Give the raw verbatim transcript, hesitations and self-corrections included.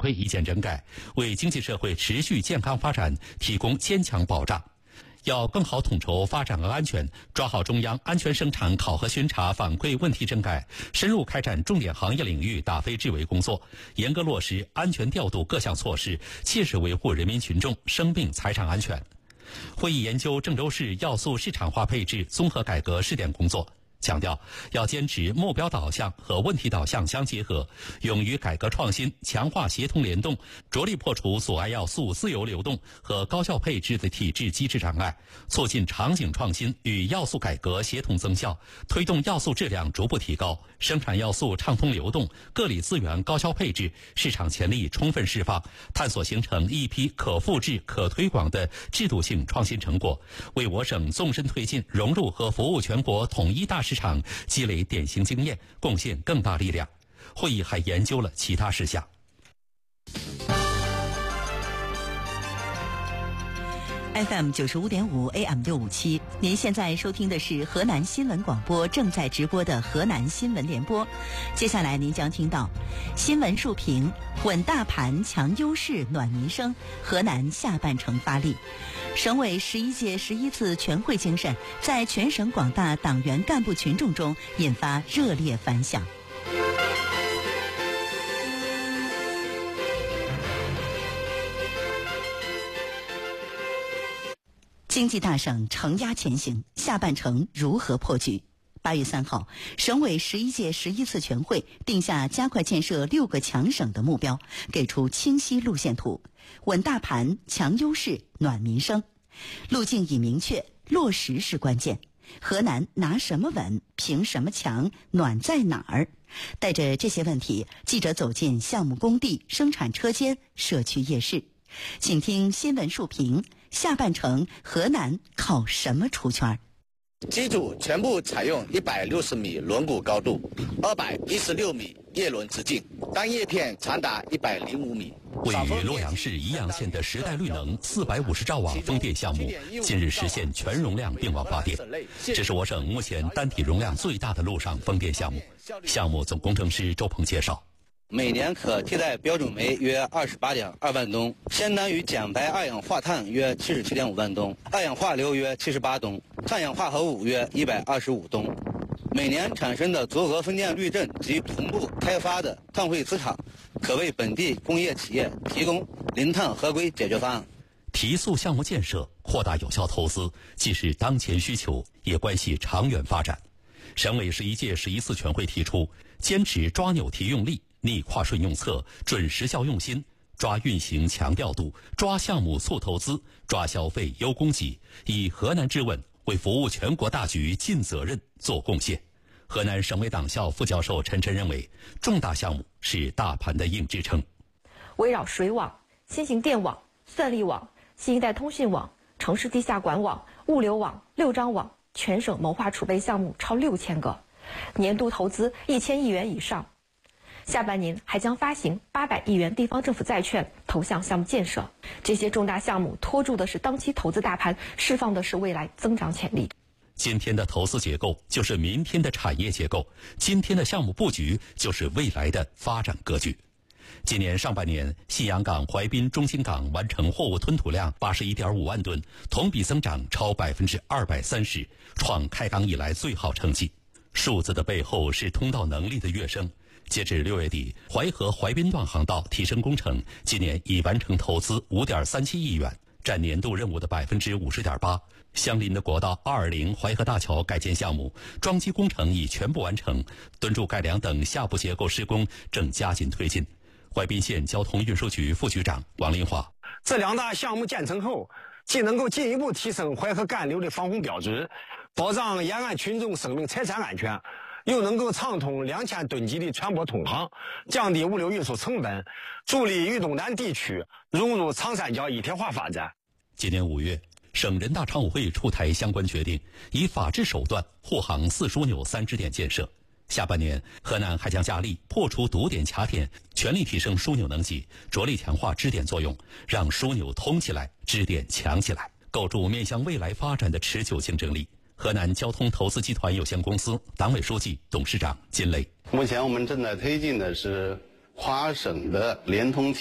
馈意见整改，为经济社会持续健康发展提供坚强保障。要更好统筹发展和安全，抓好中央安全生产考核巡查反馈问题整改，深入开展重点行业领域打非治伪工作，严格落实安全调度各项措施，切实维护人民群众生命财产安全。会议研究郑州市要素市场化配置综合改革试点工作，强调要坚持目标导向和问题导向相结合，勇于改革创新，强化协同联动，着力破除阻碍要素自由流动和高效配置的体制机制障碍，促进场景创新与要素改革协同增效，推动要素质量逐步提高，生产要素畅通流动，各类资源高效配置，市场潜力充分释放，探索形成一批可复制、可推广的制度性创新成果，为我省纵深推进融入和服务全国统一大市场积累典型经验，贡献更大力量。会议还研究了其他事项。 F M 九十五点五 A M 六五七，您现在收听的是河南新闻广播正在直播的河南新闻联播。接下来您将听到新闻述评：稳大盘、强优势、暖民生，河南下半程发力。省委十一届十一次全会精神在全省广大党员干部群众中引发热烈反响。经济大省承压前行，下半程如何破局？八月三号，省委十一届十一次全会定下加快建设六个强省的目标，给出清晰路线图，稳大盘、强优势、暖民生，路径已明确，落实是关键。河南拿什么稳？凭什么强？暖在哪儿？带着这些问题，记者走进项目工地、生产车间、社区夜市，请听新闻述评。下半程河南靠什么出圈？ 机组全部采用一百六十米轮毂高度，二百一十六米叶轮直径，单叶片长达一百零五米。 位于洛阳市宜阳县的时代绿能四百五十兆瓦风电项目近日实现全容量并网发电，这是我省目前单体容量最大的陆上风电项目。项目总工程师周鹏介绍， 每年可替代标准煤约二十八点二万吨，相当于减排二氧化碳约七十七点五万吨，二氧化硫约七十八吨，碳氧化合物约一百二十五吨。每年产生的足额风电滤证及同步开发的碳汇资产，可为本地工业企业提供零碳合规解决方案。 提速项目建设，扩大有效投资，既是当前需求，也关系长远发展。省委十一届十一次全会提出，坚持抓扭提用力，逆跨顺用策，准时效用心，抓运行强调度，抓项目促投资，抓消费优供给，以河南之稳为服务全国大局尽责任做贡献。河南省委党校副教授陈晨认为，重大项目是大盘的硬支撑。 围绕水网、新型电网、算力网、新一代通讯网、城市地下管网、物流网、六张网，全省谋划储备项目超六千个，年度投资一千亿元以上。下半年还将发行八百亿元地方政府债券投向项目建设，这些重大项目拖住的是当期投资大盘，释放的是未来增长潜力。 今天的投资结构就是明天的产业结构，今天的项目布局就是未来的发展格局。今年上半年，信阳港、淮滨、中心港完成货物吞吐量八十一点五万吨，同比增长超百分之二百三十，创开港以来最好成绩。数字的背后是通道能力的跃升。截至六月底，淮河淮滨段航道提升工程今年已完成投资五点三七亿元，占年度任务的百分之五十点八。相邻的国道二二零淮河大桥改建项目桩基工程已全部完成，墩柱盖梁等下部结构施工正加紧推进。淮滨县交通运输局副局长王林华， 这两大项目建成后，既能够进一步提升淮河干流的防洪标准，保障沿岸群众生命财产安全，又能够畅通两千吨级的船舶通航，降低物流运输成本，助力豫东南地区融入长三角一体化发展。 今年五月，省人大常委会出台相关决定，以法治手段护航四枢纽三支点建设。下半年，河南还将加力破除堵点卡点，全力提升枢纽能级，着力强化支点作用，让枢纽通起来，支点强起来，构筑面向未来发展的持久竞争力。河南交通投资集团有限公司党委书记、董事长金雷， 目前我们正在推进的是跨省的联通